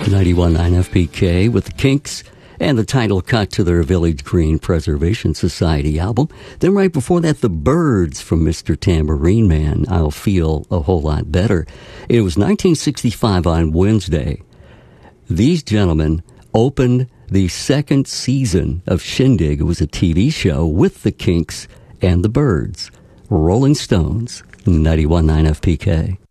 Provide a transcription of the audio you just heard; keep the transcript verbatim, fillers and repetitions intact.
ninety-one point nine F P K with the Kinks and the title cut to their Village Green Preservation Society album. Then right before that, the Byrds from Mister Tambourine Man, I'll Feel a Whole Lot Better. It was nineteen sixty-five on Wednesday. These gentlemen opened the second season of Shindig. It was a T V show with the Kinks and the Byrds. Rolling Stones, ninety-one point nine F P K.